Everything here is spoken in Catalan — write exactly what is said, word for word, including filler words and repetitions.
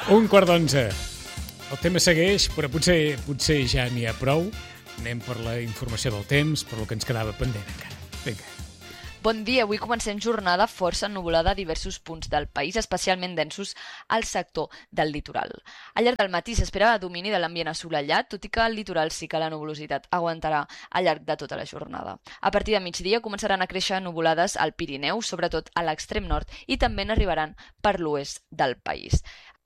Un quart d'onze. El tema segueix, però potser, potser ja n'hi ha prou. Anem per la informació del temps, per el que ens quedava pendent encara. Vinga. Bon dia, avui comencem jornada força nuvolada a diversos punts del país, especialment densos al sector del litoral. Al llarg del matí s'espera domini de l'ambient assolellat, tot i que al litoral sí que la nuvolositat aguantarà al llarg de tota la jornada. A partir de migdia començaran a créixer nuvolades al Pirineu, sobretot a l'extrem nord, i també n'arribaran per l'oest del país.